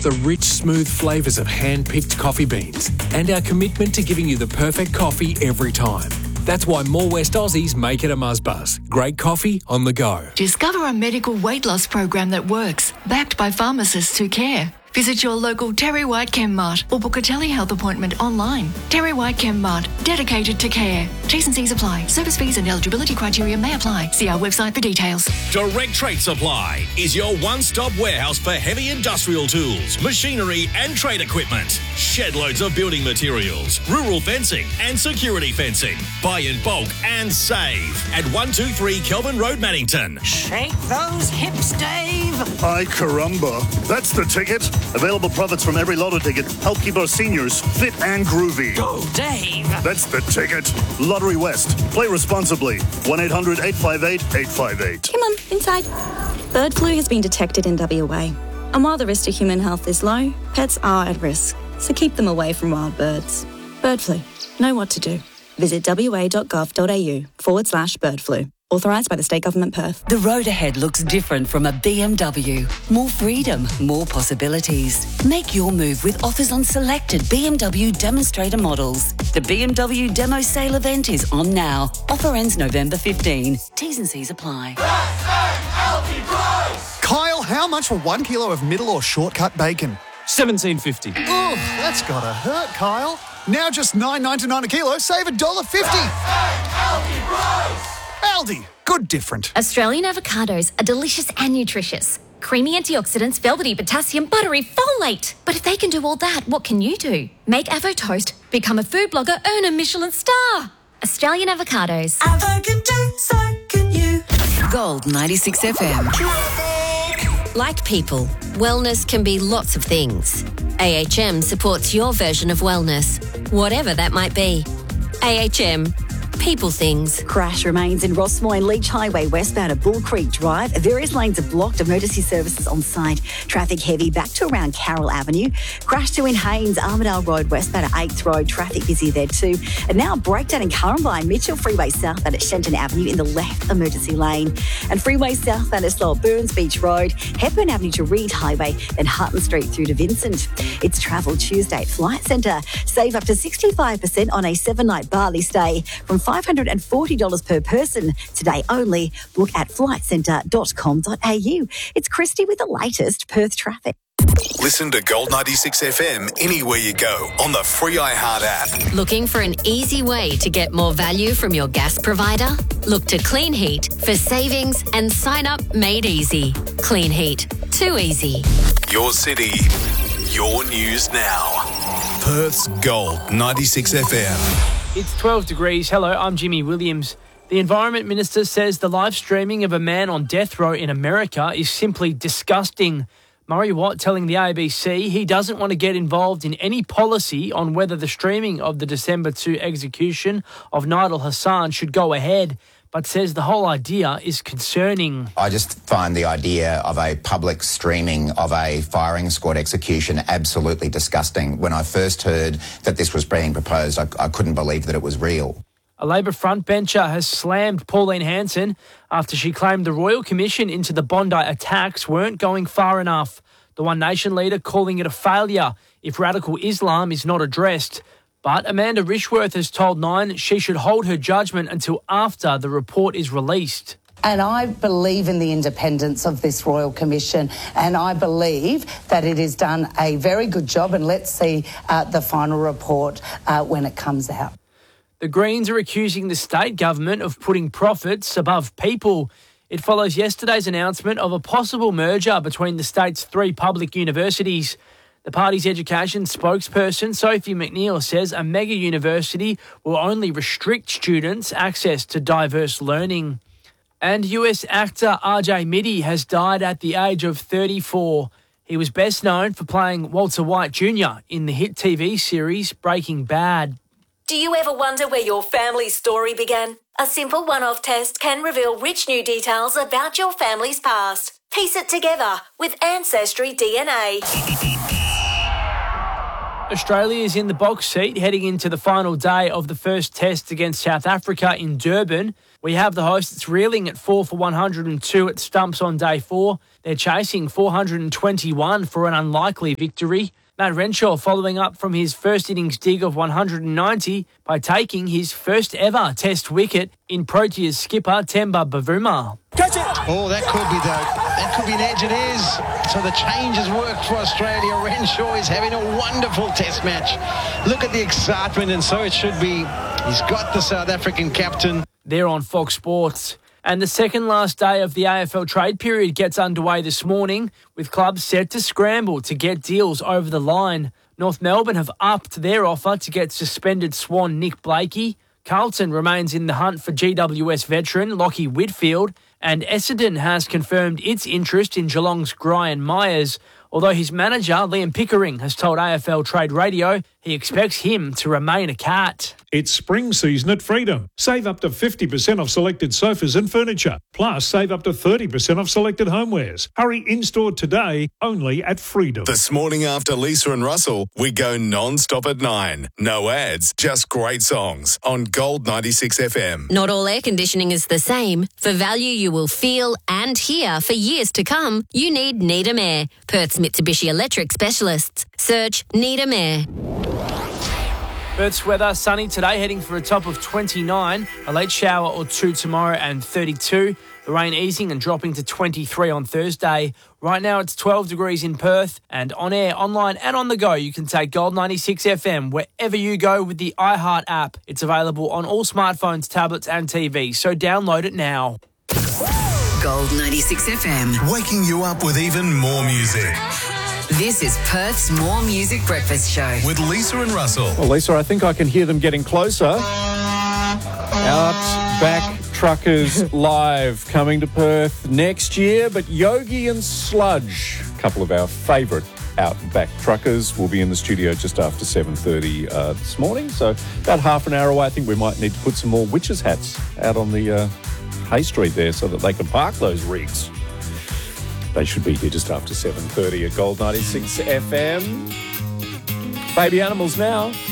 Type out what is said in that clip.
The rich, smooth flavours of hand-picked coffee beans and our commitment to giving you the perfect coffee every time. That's why more West Aussies make it a Muzzbuzz. Great coffee on the go. Discover a medical weight loss program that works, backed by pharmacists who care. Visit your local Terry White Chemmart or book a telehealth appointment online. Terry White Chemmart, dedicated to care. T's and C's apply. Service fees and eligibility criteria may apply. See our website for details. Direct Trade Supply is your one-stop warehouse for heavy industrial tools, machinery and trade equipment. Shed loads of building materials, rural fencing and security fencing. Buy in bulk and save at 123 Kelvin Road, Maddington. Shake those hips, Dave. Ay caramba, that's the ticket. Available profits from every lotto ticket help keep our seniors fit and groovy. Go, Dave. That's the ticket. Lottery West. Play responsibly. 1-800-858-858. Come on, inside. Bird flu has been detected in WA. And while the risk to human health is low, pets are at risk. So keep them away from wild birds. Bird flu. Know what to do. Visit wa.gov.au/bird flu. Authorised by the State Government Perth. The road ahead looks different from a BMW. More freedom, more possibilities. Make your move with offers on selected BMW demonstrator models. The BMW Demo Sale event is on now. Offer ends November 15. T's and C's apply. Kyle, how much for 1 kilo of middle or shortcut bacon? $17.50. Oh, that's gotta hurt, Kyle. Now just $9.99 a kilo, save $1.50. Aldi, good different. Australian avocados are delicious and nutritious. Creamy antioxidants, velvety potassium, buttery folate. But if they can do all that, what can you do? Make Avo Toast, become a food blogger, earn a Michelin star. Australian avocados. Avo can do, so can you. Gold 96 FM. Like people, wellness can be lots of things. AHM supports your version of wellness, whatever that might be. AHM. People things. Crash remains in Rossmoyne Leach Highway westbound at Bull Creek Drive. Various lanes are blocked. Emergency services on site. Traffic heavy back to around Carroll Avenue. Crash 2 in Haynes, Armidale Road westbound at 8th Road. Traffic busy there too. And now breakdown in Currumbine, Mitchell Freeway southbound at Shenton Avenue in the left emergency lane. And Freeway southbound at Slow Burns Beach Road. Hepburn Avenue to Reed Highway. Then Hutton Street through to Vincent. It's Travel Tuesday at Flight Centre. Save up to 65% on a 7-night Bali stay from $540 per person. Today only. Book at flightcentre.com.au. It's Christy with the latest Perth traffic. Listen to Gold 96 FM anywhere you go on the free iHeart app. Looking for an easy way to get more value from your gas provider? Look to Clean Heat for savings and sign up made easy. Clean Heat. Too easy. Your city, your news now. Perth's Gold 96 FM. It's 12 degrees. Hello, I'm Jimmy Williams. The Environment Minister says the live streaming of a man on death row in America is simply disgusting. Murray Watt telling the ABC he doesn't want to get involved in any policy on whether the streaming of the December 2 execution of Nidal Hassan should go ahead, but says the whole idea is concerning. I just find the idea of a public streaming of a firing squad execution absolutely disgusting. When I first heard that this was being proposed, I couldn't believe that it was real. A Labor frontbencher has slammed Pauline Hanson after she claimed the Royal Commission into the Bondi attacks weren't going far enough. The One Nation leader calling it a failure if radical Islam is not addressed. But Amanda Rishworth has told Nine she should hold her judgment until after the report is released. And I believe in the independence of this Royal Commission, and I believe that it has done a very good job, and let's see the final report when it comes out. The Greens are accusing the state government of putting profits above people. It follows yesterday's announcement of a possible merger between the state's 3 public universities. The party's education spokesperson, Sophie McNeil, says a mega university will only restrict students' access to diverse learning. And US actor RJ Mitte has died at the age of 34. He was best known for playing Walter White Jr. in the hit TV series Breaking Bad. Do you ever wonder where your family's story began? A simple one-off test can reveal rich new details about your family's past. Piece it together with Ancestry DNA. Australia is in the box seat heading into the final day of the first test against South Africa in Durban. We have the hosts reeling at 4 for 102 at stumps on day 4. They're chasing 421 for an unlikely victory. Matt Renshaw following up from his first innings dig of 190 by taking his first ever test wicket in Proteas skipper Temba Bavuma. Catch it! Oh, that could be an edge. It is. So the change has worked for Australia. Renshaw is having a wonderful test match. Look at the excitement, and so it should be. He's got the South African captain. They're on Fox Sports. And the second last day of the AFL trade period gets underway this morning, with clubs set to scramble to get deals over the line. North Melbourne have upped their offer to get suspended Swan Nick Blakey. Carlton remains in the hunt for GWS veteran Lockie Whitfield, and Essendon has confirmed its interest in Geelong's Brian Myers, although his manager, Liam Pickering, has told AFL Trade Radio he expects him to remain a Cat. It's spring season at Freedom. Save up to 50% off selected sofas and furniture. Plus, save up to 30% off selected homewares. Hurry in-store today, only at Freedom. This morning after Lisa and Russell, we go non-stop at 9. No ads, just great songs on Gold 96 FM. Not all air conditioning is the same. For value you will feel and hear for years to come, you need Needham Air. Perth's Mitsubishi Electric specialists. Search Needham Air. Perth's weather, sunny today, heading for a top of 29. A late shower or 2 tomorrow and 32. The rain easing and dropping to 23 on Thursday. Right now it's 12 degrees in Perth, and on air, online and on the go, you can take Gold 96 FM wherever you go with the iHeart app. It's available on all smartphones, tablets and TVs, so download it now. Gold 96 FM. Waking you up with even more music. This is Perth's More Music Breakfast Show. With Lisa and Russell. Well, Lisa, I think I can hear them getting closer. Outback Truckers Live coming to Perth next year, but Yogi and Sludge, a couple of our favourite Outback Truckers, will be in the studio just after 7:30 this morning. So about half an hour away. I think we might need to put some more witches' hats out on the Hay Street there so that they can park those rigs. They should be here just after 7:30 at Gold 96 FM. Baby Animals now.